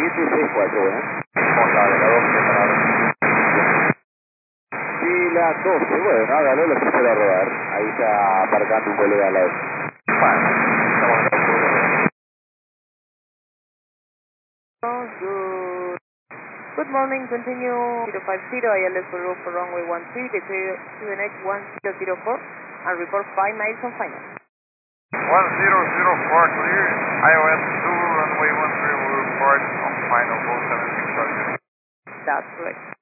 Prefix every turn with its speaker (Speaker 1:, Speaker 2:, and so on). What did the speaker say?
Speaker 1: 764, bueno.
Speaker 2: Dale, la 12 para
Speaker 1: Y la 12, bueno, hágalo, lo quise a rodar. Ahí está aparcando un colega al lado.
Speaker 2: Bueno, estamos en
Speaker 3: Good. Good morning, continue 050, ILS for runway 13, declare to the next 1004, and report 5 miles on final.
Speaker 2: 1004 clear, iOS 2, runway 13 will report on final 476.
Speaker 3: That's correct.